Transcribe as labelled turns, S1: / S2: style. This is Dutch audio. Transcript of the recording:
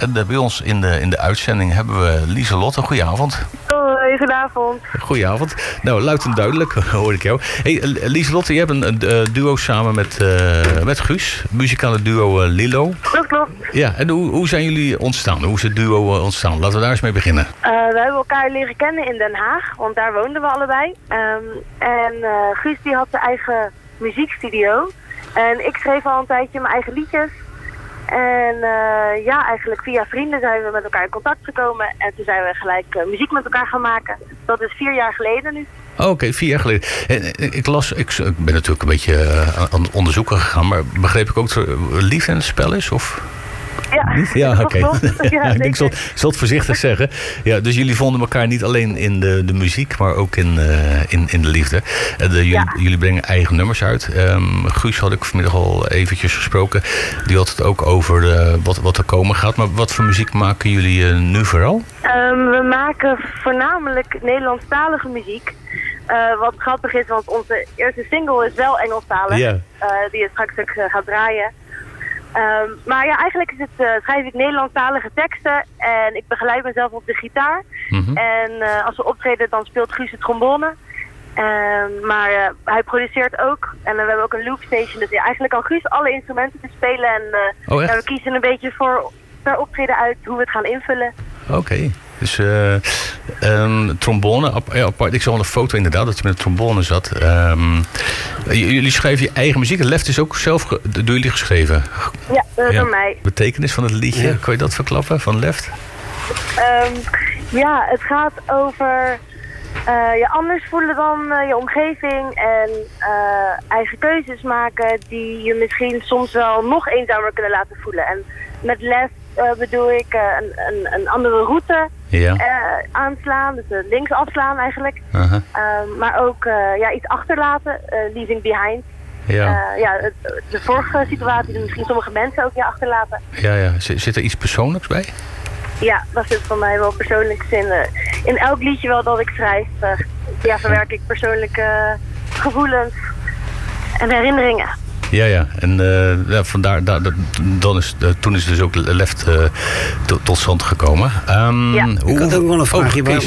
S1: bij ons in de uitzending hebben we Lieselotte. Goedenavond.
S2: Hoi, goedenavond.
S1: Goedenavond. Nou, luid en duidelijk hoor ik jou. Hey, Lieselotte, je hebt een duo samen met Guus. Muzikale duo Lilo.
S2: Klopt.
S1: Ja, en hoe zijn jullie ontstaan? Hoe is het duo ontstaan? Laten we daar eens mee beginnen.
S2: We hebben elkaar leren kennen in Den Haag, want daar woonden we allebei. Guus die had zijn eigen muziekstudio. En ik schreef al een tijdje mijn eigen liedjes. En eigenlijk via vrienden zijn we met elkaar in contact gekomen. En toen zijn we gelijk muziek met elkaar gaan maken. Dat is 4 jaar geleden nu.
S1: Oké, 4 jaar geleden. En ik ben natuurlijk een beetje aan het onderzoeken gegaan. Maar begreep ik ook dat er liefde in het spel is? Of... Ja, oké. Ik zal het voorzichtig zeggen. Ja, dus jullie vonden elkaar niet alleen in de muziek, maar ook in de liefde. Jullie brengen eigen nummers uit. Guus had ik vanmiddag al eventjes gesproken. Die had het ook over wat er komen gaat. Maar wat voor muziek maken jullie nu vooral?
S2: We maken voornamelijk Nederlandstalige muziek. Wat grappig is, want onze eerste single is wel Engelstalig. Yeah. Die je straks ook gaat draaien. Maar ja, eigenlijk is het, schrijf ik Nederlandstalige teksten en ik begeleid mezelf op de gitaar. Mm-hmm. En als we optreden dan speelt Guus de trombone. Maar hij produceert ook en we hebben ook een loopstation. Dus eigenlijk kan Guus alle instrumenten bespelen en we kiezen een beetje voor per optreden uit hoe we het gaan invullen.
S1: Oké. Dus trombone, apart. Ik zag al een foto inderdaad dat je met een trombone zat. Jullie schrijven je eigen muziek. Left is ook zelf door jullie geschreven.
S2: Ja, door mij.
S1: Betekenis van het liedje, kan je dat verklappen van Left?
S2: Het gaat over je anders voelen dan je omgeving en eigen keuzes maken die je misschien soms wel nog eenzamer kunnen laten voelen. En met Left bedoel ik een andere route aanslaan, dus links afslaan eigenlijk. Uh-huh. Maar ook iets achterlaten, leaving behind. De vorige situatie, dus misschien sommige mensen ook achterlaten. Ja.
S1: Zit er iets persoonlijks bij?
S2: Ja, dat zit voor mij wel persoonlijks in elk liedje wel dat ik schrijf. Verwerk ik persoonlijke gevoelens en herinneringen.
S1: Ja. En vandaar, toen is dus ook Left tot stand gekomen.
S3: Ik had ook wel een vraagje.